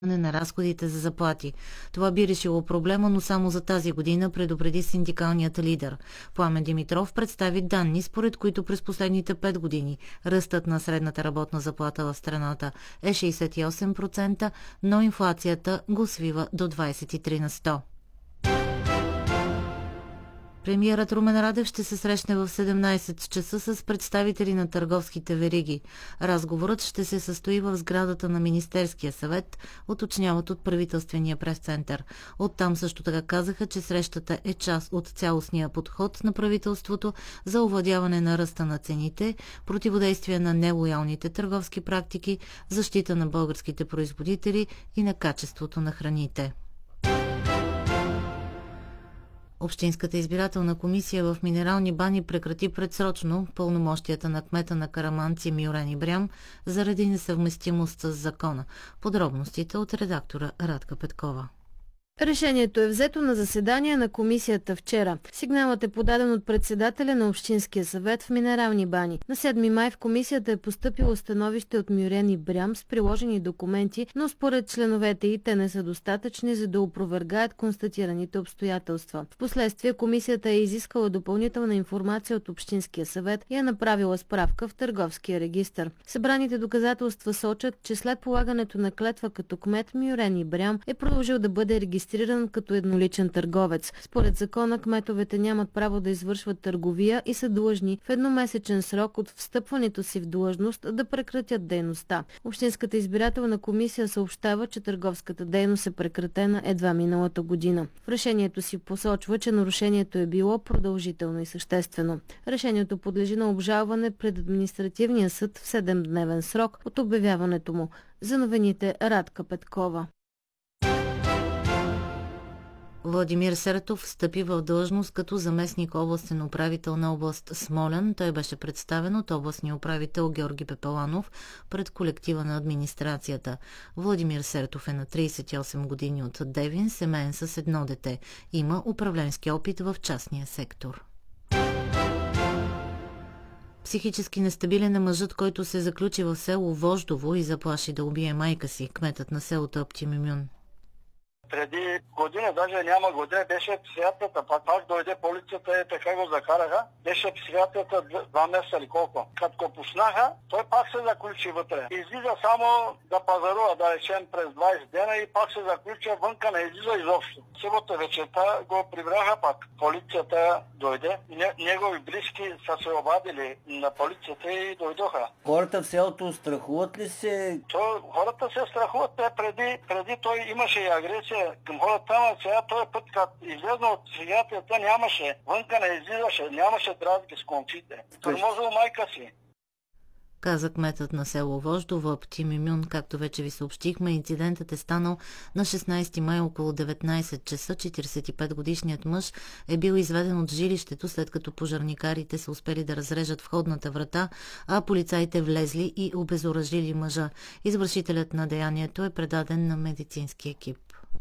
на разходите за заплати. Това би решило проблема, но само за тази година, предупреди синдикалният лидер. Пламен Димитров представи данни, според които през последните 5 години ръстът на средната работна заплата в страната е 68%, но инфлацията го свива до 23%. Премиерът Румен Радев ще се срещне в 17 часа с представители на търговските вериги. Разговорът ще се състои в сградата на Министерския съвет, уточняват от правителствения прес-център. Оттам също така казаха, че срещата е част от цялостния подход на правителството за овладяване на ръста на цените, противодействие на нелоялните търговски практики, защита на българските производители и на качеството на храните. Общинската избирателна комисия в Минерални бани прекрати предсрочно пълномощията на кмета на Караманци Мюрен Ибрям заради несъвместимост с закона. Подробностите от редактора Радка Петкова. Решението е взето на заседание на комисията вчера. Сигналът е подаден от председателя на Общинския съвет в Минерални бани. На 7 май в комисията е постъпило становище от Мюрен Ибрям с приложени документи, но според членовете и те не са достатъчни, за да опровергаят констатираните обстоятелства. Впоследствие комисията е изискала допълнителна информация от Общинския съвет и е направила справка в Търговския регистър. Събраните доказателства сочат, че след полагането на клетва като кмет Мюрен Ибрям е продължил да бъде регистриран като едноличен търговец. Според закона кметовете нямат право да извършват търговия и са длъжни в едномесечен срок от встъпването си в длъжност да прекратят дейността. Общинската избирателна комисия съобщава, че търговската дейност е прекратена едва миналата година. В решението си посочва, че нарушението е било продължително и съществено. Решението подлежи на обжалване пред административния съд в 7-дневен срок от обявяването му. За новините Радка Петкова. Владимир Сертов встъпи в длъжност като заместник областен управител на област Смолян. Той беше представен от областния управител Георги Пепеланов пред колектива на администрацията. Владимир Сертов е на 38 години от Девин, семеен с едно дете. Има управленски опит в частния сектор. Психически нестабилен е мъжът, който се заключи в село Вождово и заплаши да убие майка си, кметът на селото Аптимимюн. Преди година, даже няма година, беше психиатрията, пак дойде полицията и така го закараха. Беше психиатрията 2 месеца или колко. Като го пуснаха, той пак се заключи вътре. Излиза само да пазарува, да речем, през 20 дена и пак се заключи вънка, не излиза изобщо. Събота вечерта го прибраха пак. Полицията дойде. Негови близки са се обадили на полицията и дойдоха. Хората в селото страхуват ли се? Хората се страхуват. Преди той имаше и агресия към хората, но сега този път, като излезна от психиатрията, нямаше. Вънка не излизаше, нямаше дразги с конците. Тормозил майка си. Каза кметът на село Вождово Аптимимюн. Както вече ви съобщихме, инцидентът е станал на 16 май около 19 часа. 45-годишният мъж е бил изведен от жилището, след като пожарникарите са успели да разрежат входната врата, а полицаите влезли и обезоръжили мъжа. Извършителят на деянието е предаден на медицински екип.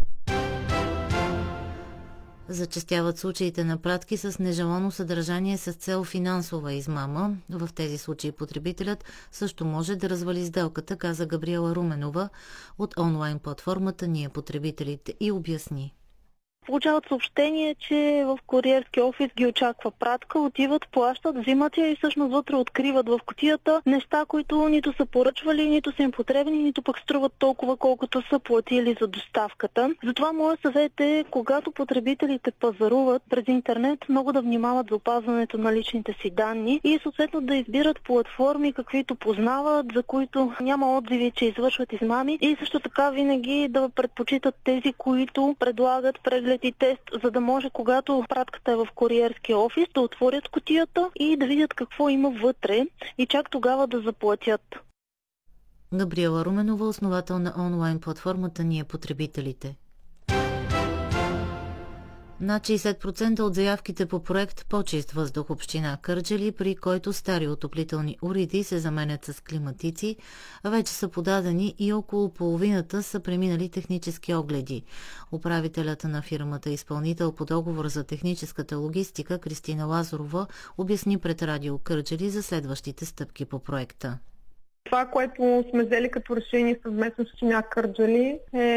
Зачестяват случаите на пратки с нежелано съдържание с цел финансова измама. В тези случаи потребителят също може да развали сделката, каза Габриела Руменова от онлайн платформата Ние потребителите и обясни. Получават съобщение, че в куриерски офис ги очаква пратка, отиват, плащат, взимат я и всъщност вътре откриват в кутията неща, които нито са поръчвали, нито са им потребни, нито пък струват толкова, колкото са платили за доставката. Затова моят съвет е, когато потребителите пазаруват през интернет, много да внимават за опазването на личните си данни и съответно да избират платформи, каквито познават, за които няма отзиви, че извършват измами, и също така винаги да предпочитат тези, които предлагат преглед и тест, за да може, когато пратката е в куриерския офис, да отворят кутията и да видят какво има вътре и чак тогава да заплатят. Габриела Руменова, основател на онлайн платформата Ние потребителите. Над 60% от заявките по проект По-чист въздух община Кърджали, при който стари отоплителни уреди се заменят с климатици, вече са подадени и около половината са преминали технически огледи. Управителят на фирмата изпълнител по договор за техническата логистика Кристина Лазарова обясни пред Радио Кърджали за следващите стъпки по проекта. Това, което сме взели като решение съвместно с община Кърджали, е